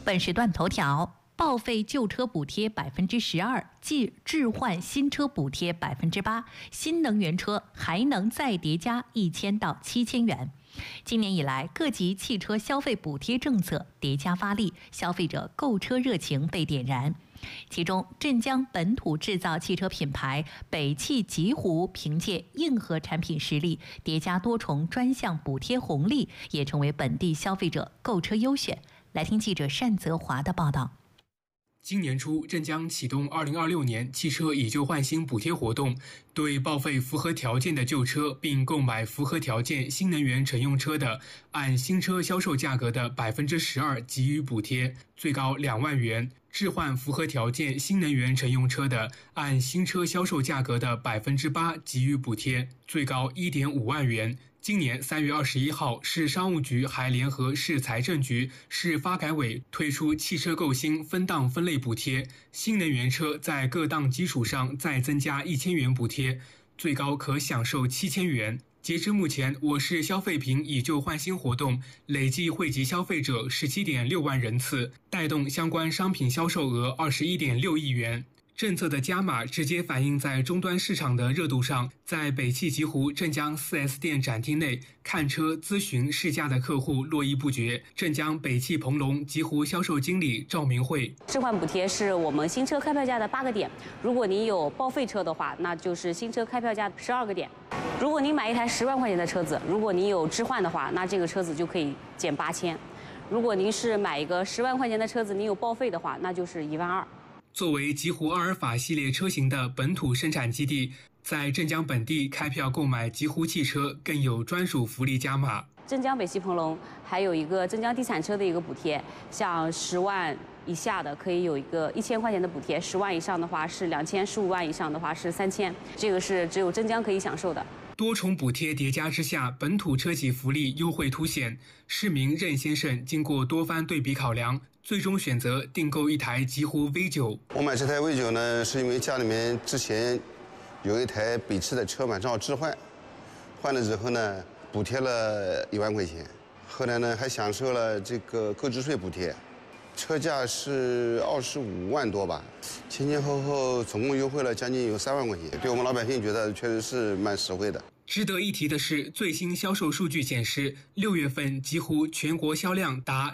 本时段头条：报废旧车补贴12%，置换新车补贴8%，新能源车还能再叠加1000到7000元。今年以来，各级汽车消费补贴政策叠加发力，消费者购车热情被点燃。其中，镇江本土制造汽车品牌北汽极狐凭借硬核产品实力，叠加多重专项补贴红利，也成为本地消费者购车优选。来听记者单泽华的报道。 今年初，镇江启动2026年汽车以旧换新补贴活动，对报废符合条件的旧车并购买符合条件新能源乘用车的，按新车销售价格的12%给予补贴，最高2万元；置换符合条件新能源乘用车的，按新车销售价格的8%给予补贴，最高1.5万元。今年3月21号，市商务局还联合市财政局、市发改委推出汽车购新分档分类补贴，新能源车在各档基础上再增加1000元补贴，最高可享受7000元。截至目前，我市消费品以旧换新活动累计惠及消费者17.6万人次，带动相关商品销售额21.6亿元。政策的加码直接反映在终端市场的热度上，在北汽极狐镇江 4S 店展厅内，看车、咨询、试驾的客户络绎不绝。镇江北汽鹏龙极狐销售经理赵明慧： 置换补贴是我们新车开票价的8个点，如果您有报废车的话，那就是新车开票价12个点。如果您买一台10万块钱的车子，如果您有置换的话，那这个车子就可以减8000。如果您是买一个10万块钱的车子，您有报废的话，那就是1万2。 作为极狐阿尔法系列车型的本土生产基地，在镇江本地开票购买极狐汽车更有专属福利加码。 镇江北汽鹏龙还有一个镇江地产车的一个补贴，像10万以下的可以有一个1000块钱的补贴，10万以上的话是2000，15万以上的话是3000，这个是只有镇江可以享受的。 多重补贴叠加之下，本土车企福利优惠凸显。市民任先生经过多番对比考量，最终选择订购一台极狐 V9。 我买这台 V9呢，是因为家里面之前有一台北汽的车嘛，正好置换，换了之后呢，补贴了1万块钱，后来呢还享受了这个购置税补贴，车价是25万多吧，前前后后总共优惠了将近有3万块钱，对我们老百姓觉得确实是蛮实惠的。 值得一提的是，最新销售数据显示，6月份极狐全国销量达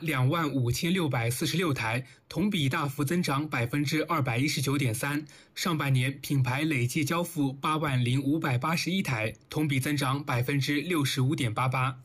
25646台，同比大幅增长219.3%。上半年品牌累计交付80581台，同比增长65.88%。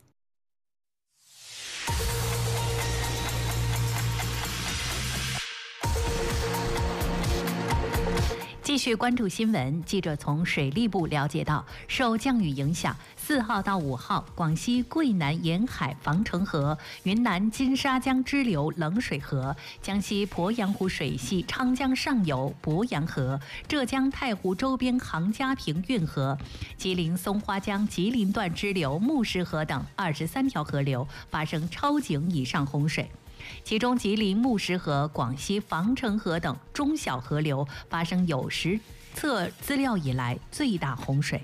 继续关注新闻，记者从水利部了解到，受降雨影响，4号到5号，广西桂南沿海防城河、云南金沙江支流冷水河、江西鄱阳湖水系昌江上游鄱阳河、浙江太湖周边杭嘉平运河、吉林松花江吉林段支流木石河等23条河流发生超警以上洪水。其中，吉林木石河、广西防城河等中小河流发生有实测资料以来最大洪水。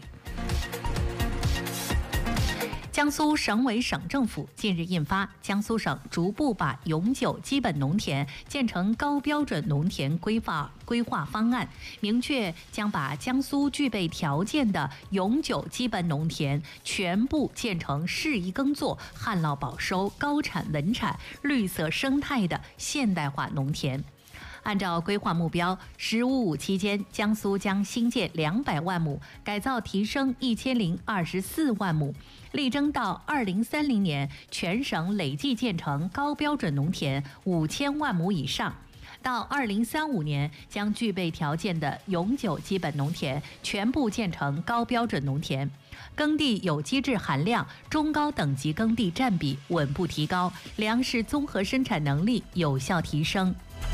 江苏省委省政府近日印发《江苏省逐步把永久基本农田建成高标准农田规划方案》，明确将把江苏具备条件的永久基本农田全部建成适宜耕作、旱涝保收、高产稳产、绿色生态的现代化农田。按照规划目标，“15+5”期间，江苏将新建200万亩，改造提升1024万亩，力争到2030年，全省累计建成高标准农田5000万亩以上。到2035年，将具备条件的永久基本农田全部建成高标准农田，耕地有机质含量、中高等级耕地占比稳步提高，粮食综合生产能力有效提升。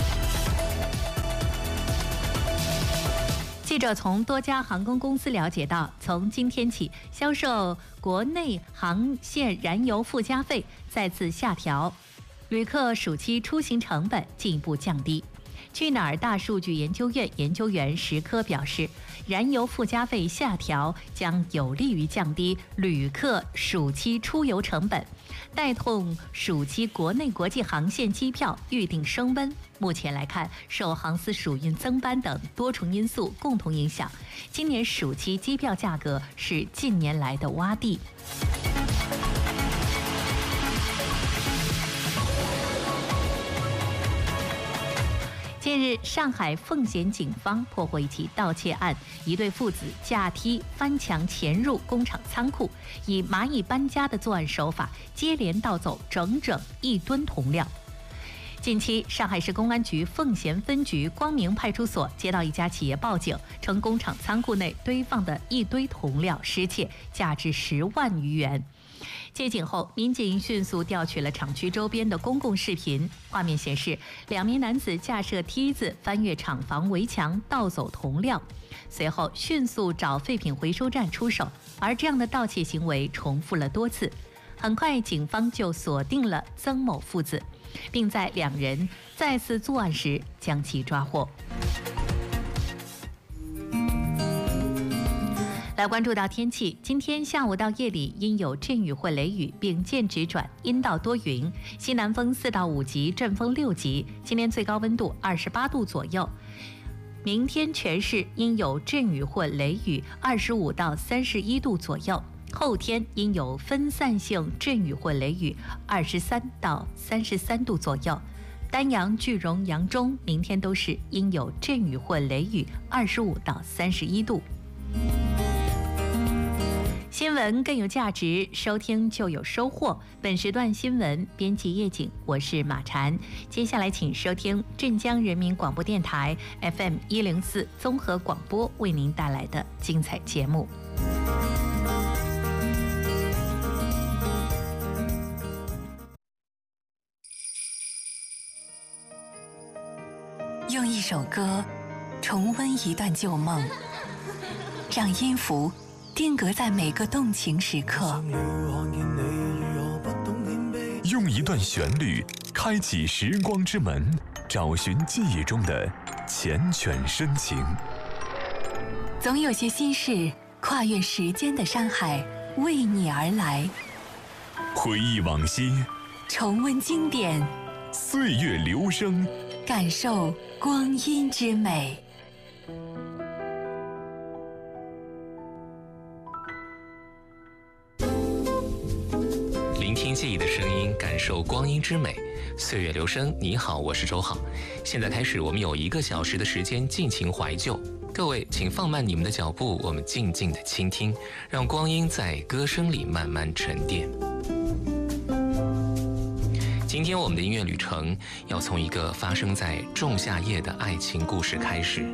记者从多家航空公司了解到，从今天起，销售国内航线燃油附加费再次下调，旅客暑期出行成本进一步降低。 去哪儿大数据研究院研究员石科表示，燃油附加费下调将有利于降低旅客暑期出游成本，带动暑期国内国际航线机票预订升温。目前来看，受航司暑运增班等多重因素共同影响，今年暑期机票价格是近年来的洼地。近日，上海奉贤警方破获一起盗窃案，一对父子架梯翻墙潜入工厂仓库，以蚂蚁搬家的作案手法，接连盗走整整1吨铜料。近期，上海市公安局奉贤分局光明派出所接到一家企业报警，称工厂仓库内堆放的一堆铜料失窃，价值10万余元。接警后，民警迅速调取了厂区周边的公共视频，画面显示2名男子架设梯子翻越厂房围墙盗走铜料，随后迅速找废品回收站出手，而这样的盗窃行为重复了多次。很快，警方就锁定了曾某父子，并在2人再次作案时将其抓获。来关注到天气，今天下午到夜里阴有阵雨或雷雨，并见直转阴到多云，西南风4到5级，阵风6级。今天最高温度28度左右。明天全市阴有阵雨或雷雨，25到31度左右。后天阴有分散性阵雨或雷雨，23到33度左右。丹阳、句容、扬中明天都是阴有阵雨或雷雨，25到31度。新闻更有价值，收听就有收获。本时段新闻编辑叶景，我是马婵。接下来请收听镇江人民广播电台 FM 104综合广播为您带来的精彩节目。 用一首歌重温一段旧梦，让音符定格在每个动情时刻， 用一段旋律开启时光之门，找寻记忆中的缱绻深情。 总有些心事跨越时间的山海，为你而来。 回忆往昔， 重温经典， 岁月流声， 感受光阴之美。 聆听记忆的声音，感受光阴之美。岁月流声，你好，我是周浩。现在开始，我们有1个小时的时间尽情怀旧。各位，请放慢你们的脚步，我们静静的倾听，让光阴在歌声里慢慢沉淀。今天我们的音乐旅程要从一个发生在仲夏夜的爱情故事开始。